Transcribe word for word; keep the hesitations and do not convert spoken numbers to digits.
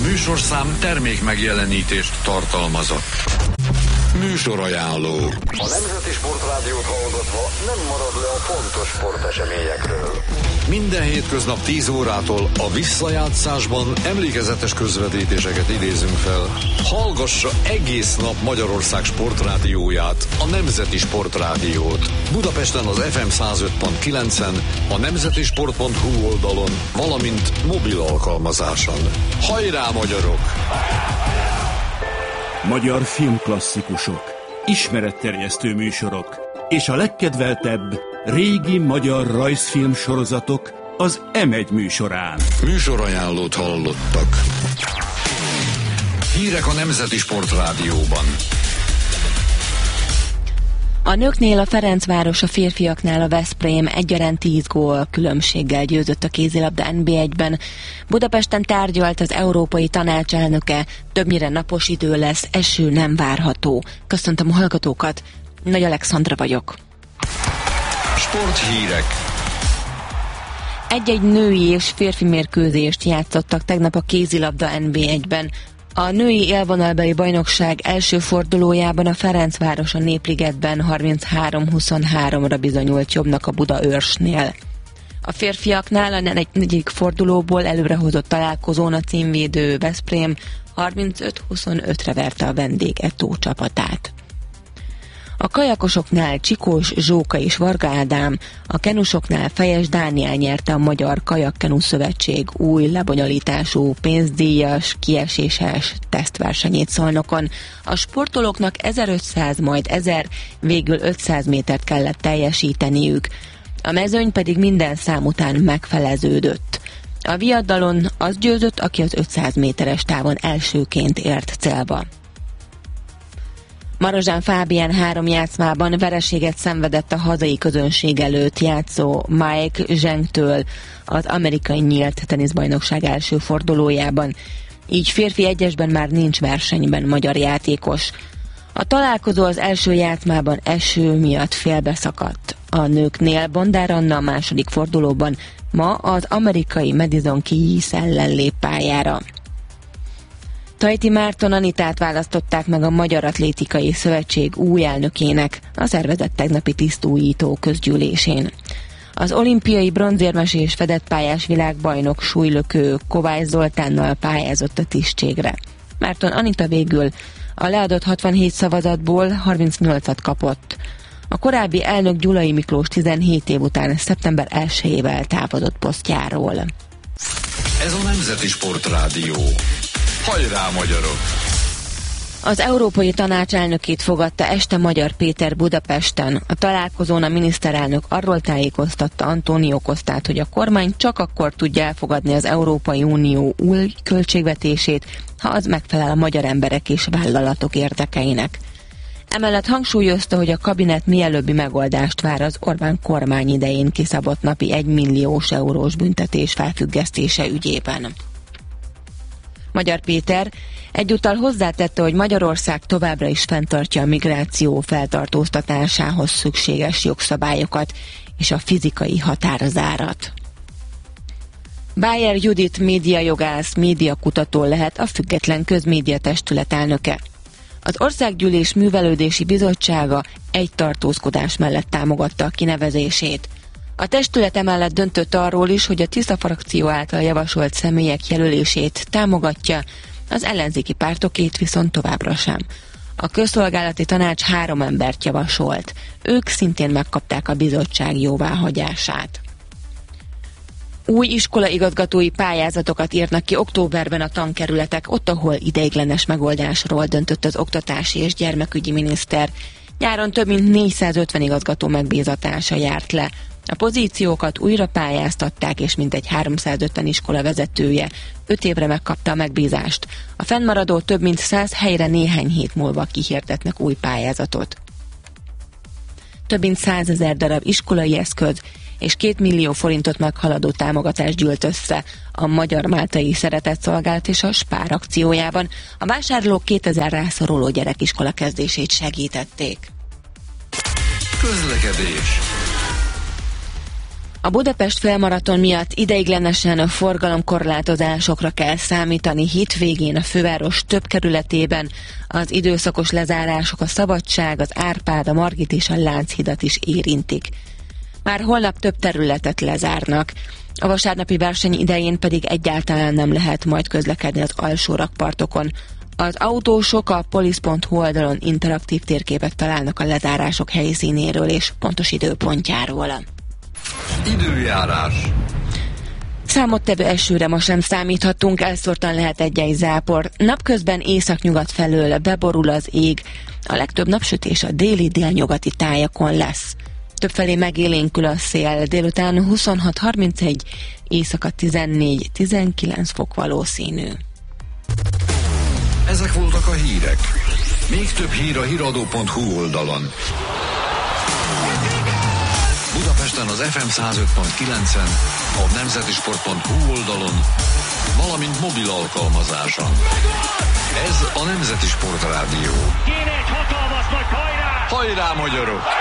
műsorszám termék megjelenítést tartalmazott. Műsorajánló. A Nemzeti Sportrádiót hallgatva nem marad le a fontos sporteseményekről. Minden hétköznap tíz órától a visszajátszásban emlékezetes közvetítéseket idézünk fel. Hallgassa egész nap Magyarország sportrádióját, a Nemzeti Sportrádiót. Budapesten az ef em száz öt pont kilencen, a nemzetisport pont hu oldalon, valamint mobil alkalmazáson. Hajrá, magyarok! Magyar filmklasszikusok, ismeretterjesztő műsorok és a legkedveltebb régi magyar rajzfilm sorozatok az em egy műsorán. Műsorajánlót hallottak. Hírek a Nemzeti Sportrádióban. A nőknél a Ferencváros, a férfiaknál a Veszprém egyaránt tíz gól különbséggel győzött a kézilabda en bé egyben. Budapesten tárgyalt az Európai Tanács elnöke, többnyire napos idő lesz, eső nem várható. Köszöntöm a hallgatókat, Nagy Alexandra vagyok. Sporthírek. Egy-egy női és férfi mérkőzést játszottak tegnap a kézilabda en bé egyben. A női élvonalbeli bajnokság első fordulójában a Ferencváros a Népligetben harminchárom huszonháromra bizonyult jobbnak a Budaörsnél. A férfiaknál a negyedik fordulóból előrehozott találkozón a címvédő Veszprém harmincöt huszonötre verte a vendég Etó csapatát. A kajakosoknál Csikós Zsóka és Varga Ádám, a kenusoknál Fejes Dániel nyerte a Magyar Kajakkenu Szövetség új lebonyolítású pénzdíjas, kieséses tesztversenyét Szolnokon. A sportolóknak ezerötszáz, majd ezer, végül ötszáz métert kellett teljesíteniük. A mezőny pedig minden szám után megfeleződött. A viadalon az győzött, aki az ötszáz méteres távon elsőként ért célba. Marozsán Fábián három játszmában vereséget szenvedett a hazai közönség előtt játszó Mike Zhengtől az amerikai nyílt teniszbajnokság első fordulójában. Így férfi egyesben már nincs versenyben magyar játékos. A találkozó az első játszmában eső miatt félbeszakadt. A nőknél Bondár Anna a második fordulóban ma az amerikai Madison Keys ellen lép pályára. Tajti Márton Anitát választották meg a Magyar Atlétikai Szövetség új elnökének a szervezet tegnapi tisztújító közgyűlésén. Az olimpiai bronzérmes és fedett pályás világbajnok súlylökő Kovács Zoltánnal pályázott a tisztségre. Márton Anita végül a leadott hatvanhét szavazatból harmincnyolcat kapott. A korábbi elnök Gyulai Miklós tizenhét év után szeptember elsejével távozott posztjáról. Ez a Nemzeti Sportrádió. Hajrá, magyarok! Az Európai Tanács elnökét fogadta este Magyar Péter Budapesten. A találkozón a miniszterelnök arról tájékoztatta Antónió Cosztát, hogy a kormány csak akkor tudja elfogadni az Európai Unió új költségvetését, ha az megfelel a magyar emberek és vállalatok érdekeinek. Emellett hangsúlyozta, hogy a kabinet mielőbbi megoldást vár az Orbán kormány idején kiszabott napi egymilliós eurós büntetés felfüggesztése ügyében. Magyar Péter egyúttal hozzátette, hogy Magyarország továbbra is fenntartja a migráció feltartóztatásához szükséges jogszabályokat és a fizikai határzárat. Bájer Judit médiajogász, médiakutató lehet a Független Közmédia Testület elnöke. Az Országgyűlés Művelődési Bizottsága egy tartózkodás mellett támogatta a kinevezését. A testület emellett döntött arról is, hogy a Tisza frakció által javasolt személyek jelölését támogatja, az ellenzéki pártokét viszont továbbra sem. A közszolgálati tanács három embert javasolt. Ők szintén megkapták a bizottság jóváhagyását. Új iskolaigazgatói pályázatokat írnak ki októberben a tankerületek, ott, ahol ideiglenes megoldásról döntött az oktatási és gyermekügyi miniszter. Nyáron több mint négyszázötven igazgató megbízatása járt le. A pozíciókat újra pályáztatták, és mintegy háromszázötven iskola vezetője öt évre megkapta a megbízást. A fennmaradó több mint száz helyre néhány hét múlva kihirdetnek új pályázatot. Több mint százezer darab iskolai eszköz és két millió forintot meghaladó támogatást gyűlt össze a Magyar Máltai Szeretetszolgálat és a Spár akciójában. A vásárlók kétezer rászoruló gyerekiskola kezdését segítették. Közlekedés. A Budapest félmaraton miatt ideiglenesen forgalomkorlátozásokra kell számítani hétvégén a főváros több kerületében. Az időszakos lezárások a Szabadság, az Árpád, a Margit és a Lánchidat is érintik. Már holnap több területet lezárnak. A vasárnapi verseny idején pedig egyáltalán nem lehet majd közlekedni az alsó rakpartokon. Az autósok a polisz pont hu oldalon interaktív térképet találnak a lezárások helyszínéről és pontos időpontjáról. Időjárás. Számottevő esőre ma sem számíthatunk, elszórtan lehet egy-egy zápor. Napközben északnyugat felől beborul az ég. A legtöbb napsütés a déli délnyugati tájakon lesz. Többfelé megélénkül a szél, délután huszonhat harmincegy, éjszaka tizennégy tizenkilenc fok valószínű. Ezek voltak a hírek. Még több hír a híradó pont hu oldalon. Budapesten az ef em száz öt pont kilencen, a nemzetisport pont hu oldalon, valamint mobil alkalmazáson. Ez a Nemzeti Sport Rádió. Kéne egy hatalmas nagy hajrá! Hajrá, magyarok!